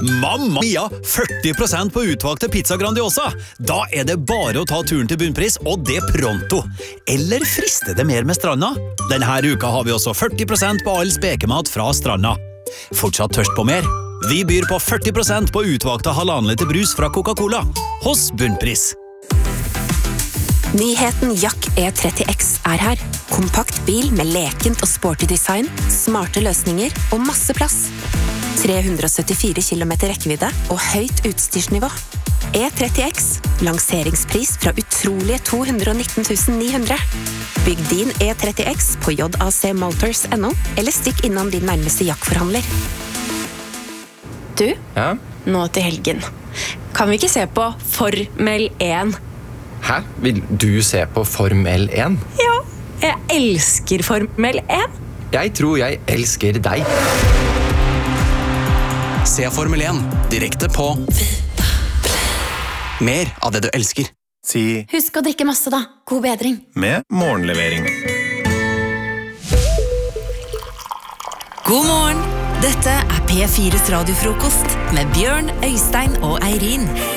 Mamma mia, 40% på utvalgte pizza Grandiosa. Da det bare å ta turen til bunnpris, og det pronto. Eller frister det mer med stranda? Denne uka har vi også 40% på all spekemat fra stranda. Fortsatt tørst på mer? Vi byr på 40% på utvalgte 1,5 liter brus fra Coca-Cola. Hos bunnpris. Nyheten Jack E30X her. Kompakt bil med lekent og sporty design, smarte løsninger og masse plass. 374 kilometer rekkevidde og høyt utstyrsnivå. E30X, lanseringspris fra utrolige 219 900. Bygg din E30X på jacmotors.no, eller stikk innom din nærmeste Jack-forhandler. Du, Ja? nå til helgen. Kan vi ikke se på Formel 1? Hæ? Vil du se på Formel 1? Ja, jeg elsker Formel 1. Jeg tror jeg elsker deg. Se Formel 1 direkte på mer av det du elsker. Si Husk å drikke masse da. God bedring. med morgenlevering. God morgen! Dette P4s radiofrokost med Bjørn, Øystein og Eirin.